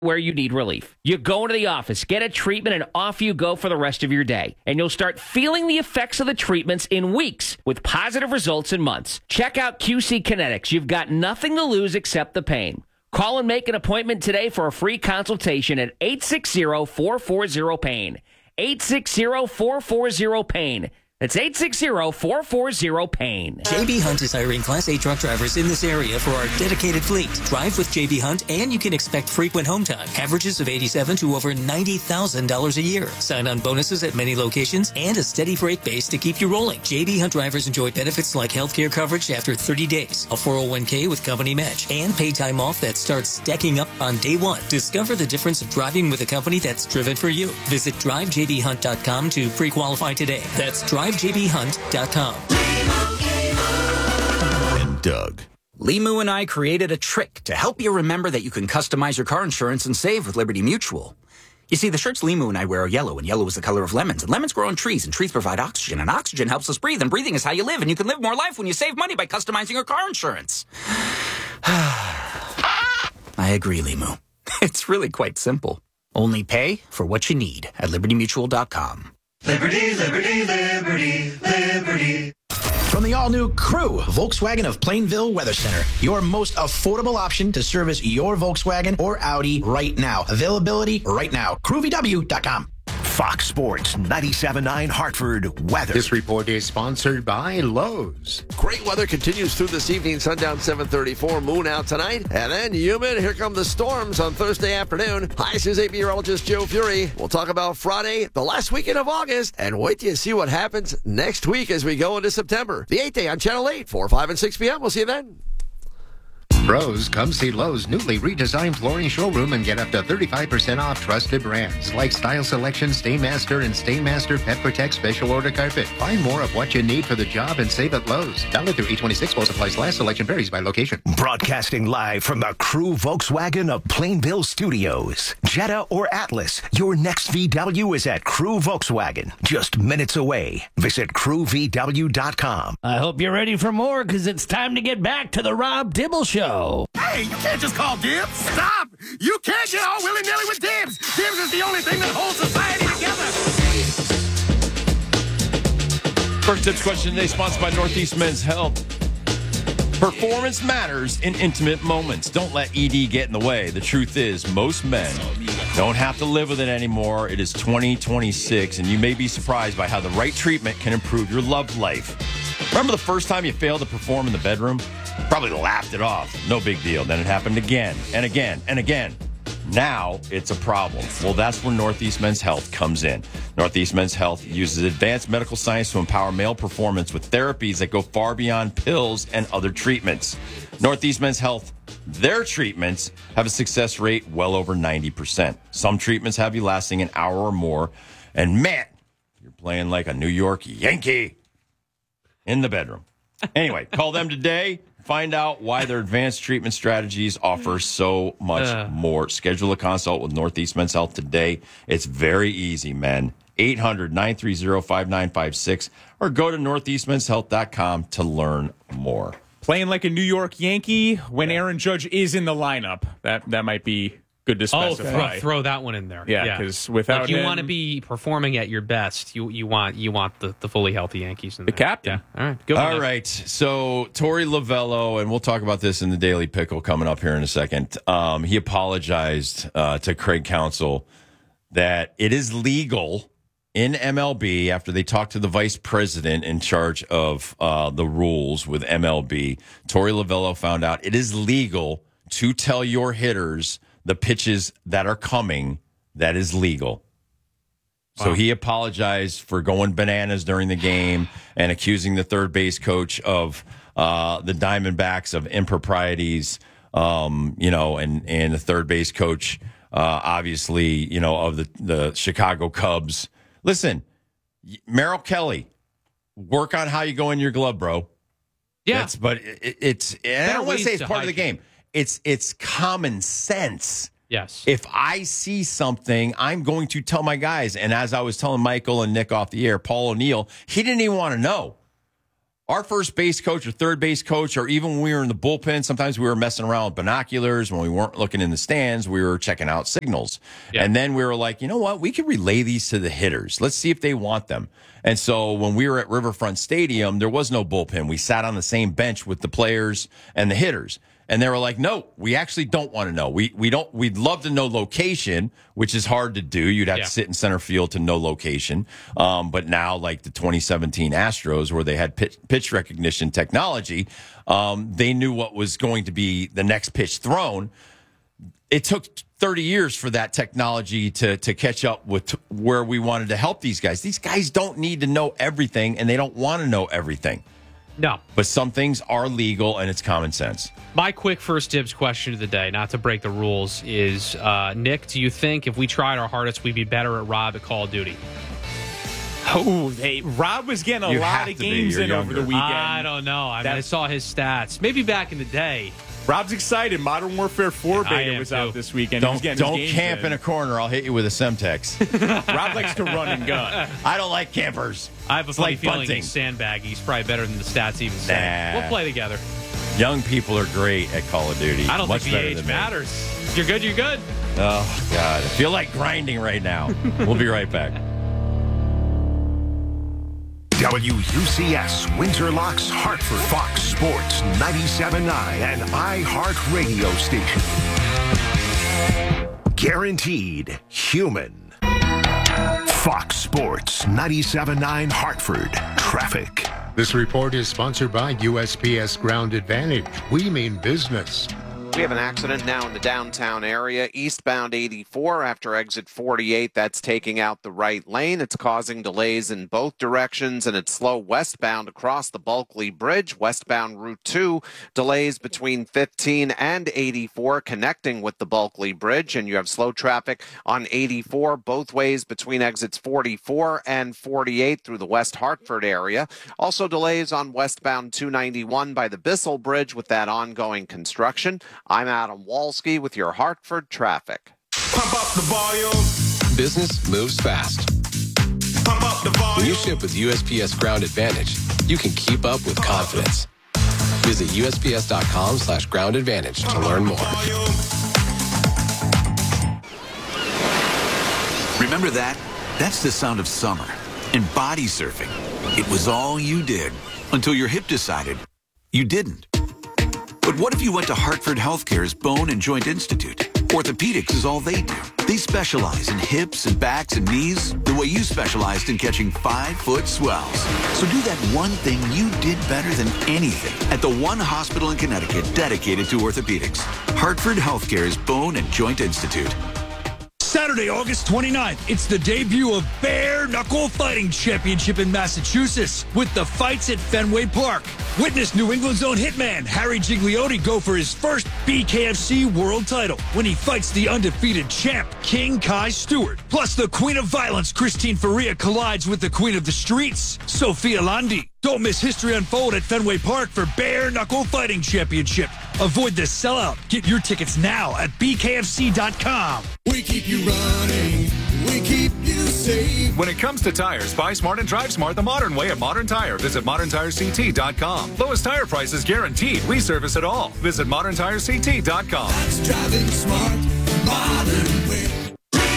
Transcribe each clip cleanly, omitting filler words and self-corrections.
where you need relief. You go into the office, get a treatment, and off you go for the rest of your day. And you'll start feeling the effects of the treatments in weeks with positive results in months. Check out QC Kinetics. You've got nothing to lose except the pain. Call and make an appointment today for a free consultation at 860-440-PAIN. 860-440-PAIN. That's 860-440-PAIN. JB Hunt is hiring Class A truck drivers in this area for our dedicated fleet. Drive with JB Hunt and you can expect frequent home time. Averages of $87,000 to over $90,000 a year. Sign-on bonuses at many locations and a steady freight base to keep you rolling. JB Hunt drivers enjoy benefits like healthcare coverage after 30 days, a 401k with company match, and pay time off that starts stacking up on day one. Discover the difference of driving with a company that's driven for you. Visit drivejbhunt.com to pre-qualify today. That's drivejbhunt.com. And Doug. Limu and I created a trick to help you remember that you can customize your car insurance and save with Liberty Mutual. You see, the shirts Limu and I wear are yellow, and yellow is the color of lemons. And lemons grow on trees, and trees provide oxygen, and oxygen helps us breathe, and breathing is how you live, and you can live more life when you save money by customizing your car insurance. I agree, Limu. It's really quite simple. Only pay for what you need at libertymutual.com. Liberty, liberty, liberty, liberty. From the all-new Crew, Volkswagen of Plainville Weather Center, your most affordable option to service your Volkswagen or Audi right now. Availability right now. CrewVW.com. Fox Sports 97.9 Hartford weather. This report is sponsored by Lowe's. Great weather continues through this evening. Sundown 7:34. Moon out tonight. And then humid. Here come the storms on Thursday afternoon. Hi, this is 8 meteorologist Joe Fury. We'll talk about Friday, the last weekend of August. And wait till you see what happens next week as we go into September. The 8th day on Channel 8, 4, 5, and 6 p.m. We'll see you then. Pros, come see Lowe's newly redesigned flooring showroom and get up to 35% off trusted brands like Style Selection, Stainmaster, and Stainmaster Pet Protect Special Order Carpet. Find more of what you need for the job and save at Lowe's. Valid through 8/26. While supplies last. Selection varies by location. Broadcasting live from the Crew Volkswagen of Plainville Studios. Jetta or Atlas, your next VW is at Crew Volkswagen. Just minutes away. Visit CrewVW.com. I hope you're ready for more, because it's time to get back to the Rob Dibble Show. Hey, you can't just call dibs. Stop! You can't get all willy-nilly with dibs. Dibs is the only thing that holds society together. First tips question today, sponsored by Northeast Men's Health. Performance matters in intimate moments. Don't let ED get in the way. The truth is, most men don't have to live with it anymore. It is 2026, and you may be surprised by how the right treatment can improve your love life. Remember the first time you failed to perform in the bedroom? Probably laughed it off. No big deal. Then it happened again and again and again. Now it's a problem. Well, that's where Northeast Men's Health comes in. Northeast Men's Health uses advanced medical science to empower male performance with therapies that go far beyond pills and other treatments. Northeast Men's Health, their treatments have a success rate well over 90%. Some treatments have you lasting an hour or more. And man, you're playing like a New York Yankee in the bedroom. Anyway, call them today. Find out why their advanced treatment strategies offer so much more. Schedule a consult with Northeast Men's Health today. It's very easy, men. 800-930-5956 or go to northeastmenshealth.com to learn more. Playing like a New York Yankee when Aaron Judge is in the lineup. That might be good to specify. Throw that one in there. Yeah, because without you him, want to be performing at your best. You want the fully healthy Yankees in the there. captain. Yeah. All right. Good. All right. So Torey Lovello, and we'll talk about this in the Daily Pickle coming up here in a second. He apologized to Craig Counsell that it is legal in MLB after they talked to the vice president in charge of the rules with MLB. Torey Lovello found out it is legal to tell your hitters the pitches that are coming. That is legal. Wow. So he apologized for going bananas during the game and accusing the third base coach of the Diamondbacks of improprieties, and the third base coach, obviously, of the Chicago Cubs. Listen, Merrill Kelly, work on how you go in your glove, bro. Yeah. It's I don't want to say it's part of the game. It's common sense. Yes. If I see something, I'm going to tell my guys. And as I was telling Michael and Nick off the air, Paul O'Neill, he didn't even want to know. our first base coach or third base coach, or even when we were in the bullpen, sometimes we were messing around with binoculars. When we weren't looking in the stands, we were checking out signals. Yeah. And then we were like, you know what? We could relay these to the hitters. Let's see if they want them. And so when we were at Riverfront Stadium, there was no bullpen. We sat on the same bench with the players and the hitters. And they were like, no, we actually don't want to know. We'd love to know location, which is hard to do. You'd have to sit in center field to know location. But now, like the 2017 Astros, where they had pitch recognition technology, they knew what was going to be the next pitch thrown. It took 30 years for that technology to catch up with where we wanted to help these guys. These guys don't need to know everything, and they don't want to know everything. No. But some things are legal, and it's common sense. My quick first dibs question of the day, not to break the rules, is, Nick, do you think if we tried our hardest, we'd be better at Rob at Call of Duty? Oh, Rob was getting a lot of games in over the weekend. I don't know. I saw his stats. Maybe back in the day. Rob's excited. Modern Warfare 4 beta was out this weekend. Don't camp in a corner. I'll hit you with a Semtex. Rob likes to run and gun. I don't like campers. I have a funny feeling bunting. he's sandbag. He's probably better than the stats even say. We'll play together. Young people are great at Call of Duty. I don't think the age matters. If you're good, you're good. Oh, God. I feel like grinding right now. We'll be right back. WUCS, Windsor Locks, Hartford, Fox Sports 97.9 and iHeart Radio Station. Guaranteed human. Fox Sports 97.9 Hartford. Traffic. This report is sponsored by USPS Ground Advantage. We mean business. We have an accident now in the downtown area, eastbound 84 after exit 48. That's taking out the right lane. It's causing delays in both directions, and it's slow westbound across the Bulkley Bridge. Westbound Route 2, delays between 15 and 84 connecting with the Bulkley Bridge, and you have slow traffic on 84 both ways between exits 44 and 48 through the West Hartford area. Also delays on westbound 291 by the Bissell Bridge with that ongoing construction. I'm Adam Walski with your Hartford traffic. Pump up the volume. Business moves fast. Pump up the volume. When you ship with USPS Ground Advantage, you can keep up with confidence. Visit USPS.com/Ground Advantage to learn more. Remember that? That's the sound of summer and body surfing. It was all you did until your hip decided you didn't. But what if you went to Hartford Healthcare's Bone and Joint Institute? Orthopedics is all they do. They specialize in hips and backs and knees the way you specialized in catching 5-foot swells. So do that one thing you did better than anything at the one hospital in Connecticut dedicated to orthopedics. Hartford Healthcare's Bone and Joint Institute. Saturday, August 29th, it's the debut of Bare Knuckle Fighting Championship in Massachusetts with the fights at Fenway Park. Witness New England's own hitman Harry Gigliotti go for his first BKFC world title when he fights the undefeated champ King Kai Stewart. Plus, the Queen of Violence Christine Faria collides with the Queen of the Streets Sophia Landi. Don't miss history unfold at Fenway Park for Bare Knuckle Fighting Championship. Avoid the sellout. Get your tickets now at BKFC.com. We keep you running. We keep you safe. When it comes to tires, buy smart and drive smart the modern way at Modern Tire. Visit ModernTireCT.com. Lowest tire prices guaranteed. We service it all. Visit ModernTireCT.com. That's driving smart, modern way.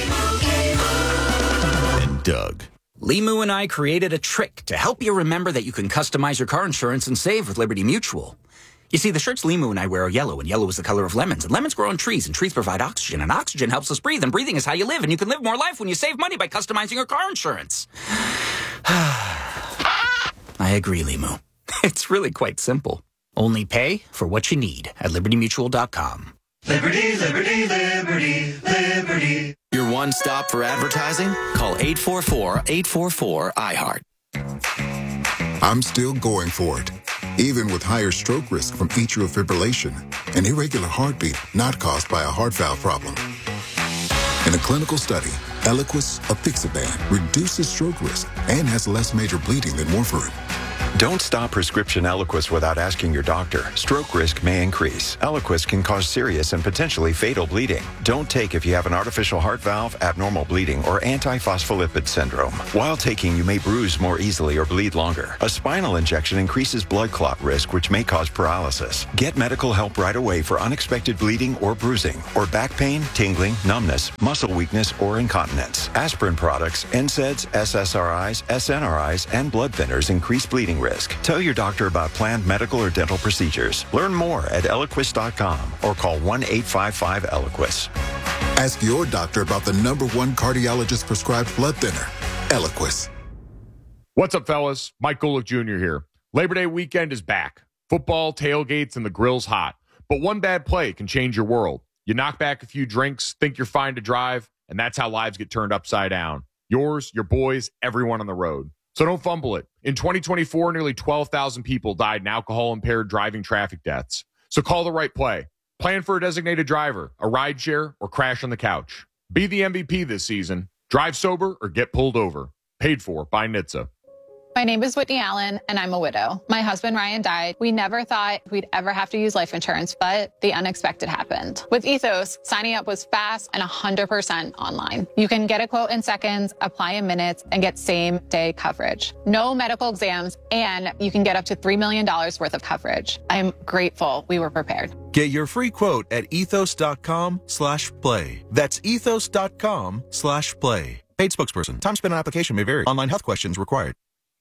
And Doug. Limu and I created a trick to help you remember that you can customize your car insurance and save with Liberty Mutual. You see, the shirts Limu and I wear are yellow, and yellow is the color of lemons, and lemons grow on trees, and trees provide oxygen, and oxygen helps us breathe, and breathing is how you live, and you can live more life when you save money by customizing your car insurance. I agree, Limu. It's really quite simple. Only pay for what you need at LibertyMutual.com. Liberty, liberty, liberty, liberty. Your one stop for advertising? Call 844-844-iHeart. I'm still going for it, even with higher stroke risk from atrial fibrillation, an irregular heartbeat not caused by a heart valve problem. In a clinical study, Eliquis apixaban reduces stroke risk and has less major bleeding than warfarin. Don't stop prescription Eliquis without asking your doctor. Stroke risk may increase. Eliquis can cause serious and potentially fatal bleeding. Don't take if you have an artificial heart valve, abnormal bleeding, or antiphospholipid syndrome. While taking, you may bruise more easily or bleed longer. A spinal injection increases blood clot risk, which may cause paralysis. Get medical help right away for unexpected bleeding or bruising, or back pain, tingling, numbness, muscle weakness, or incontinence. Aspirin products, NSAIDs, SSRIs, SNRIs, and blood thinners increase bleeding risk. Tell your doctor about planned medical or dental procedures. Learn more at Eliquis.com or call 1-855-ELIQUIS. Ask your doctor about the #1 cardiologist prescribed blood thinner, Eliquis. What's up, fellas? Mike Golick Jr. here. Labor Day weekend is back. Football, tailgates, and the grill's hot. But one bad play can change your world. You knock back a few drinks, think you're fine to drive, and that's how lives get turned upside down. Yours, your boys, everyone on the road. So don't fumble it. In 2024, nearly 12,000 people died in alcohol-impaired driving traffic deaths. So call the right play. Plan for a designated driver, a rideshare, or crash on the couch. Be the MVP this season. Drive sober or get pulled over. Paid for by NHTSA. My name is Whitney Allen, and I'm a widow. My husband, Ryan, died. We never thought we'd ever have to use life insurance, but the unexpected happened. With Ethos, signing up was fast and 100% online. You can get a quote in seconds, apply in minutes, and get same-day coverage. No medical exams, and you can get up to $3 million worth of coverage. I'm grateful we were prepared. Get your free quote at ethos.com/play. That's ethos.com/play. Paid spokesperson. Time spent on application may vary. Online health questions required.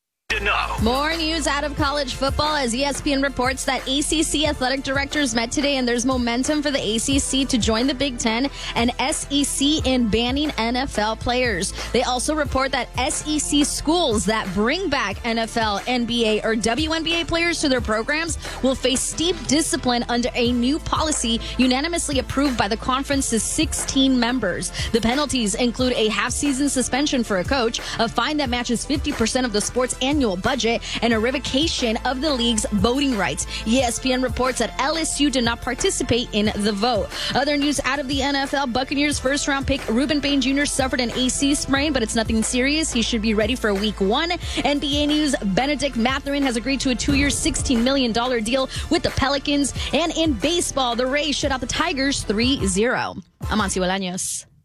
More news out of college football as ESPN reports that ACC athletic directors met today, and there's momentum for the ACC to join the Big Ten and SEC in banning NFL players. They also report that SEC schools that bring back NFL, NBA, or WNBA players to their programs will face steep discipline under a new policy unanimously approved by the conference's 16 members. The penalties include a half-season suspension for a coach, a fine that matches 50% of the sport's annual budget, and a revocation of the league's voting rights. ESPN reports that LSU did not participate in the vote. Other news out of the NFL, Buccaneers first-round pick Reuben Payne Jr. suffered an AC sprain, but it's nothing serious. He should be ready for Week 1. NBA news, Benedict Mathurin has agreed to a 2-year, $16 million deal with the Pelicans. And in baseball, the Rays shut out the Tigers 3-0. I'm Ansi Bolaños.